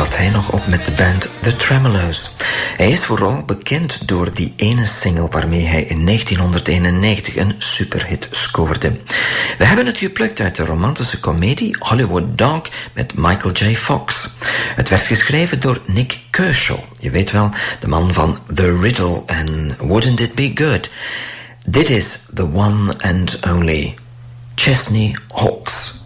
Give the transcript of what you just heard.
trad hij nog op met de band The Tremolos. Hij is vooral bekend door die ene single waarmee hij in 1991 een superhit scoorde. We hebben het geplukt uit de romantische komedie Hollywood Dog met Michael J. Fox. Het werd geschreven door Nick Kershaw. Je weet wel, de man van The Riddle en Wouldn't It Be Good. Dit is the one and only Chesney Hawkes.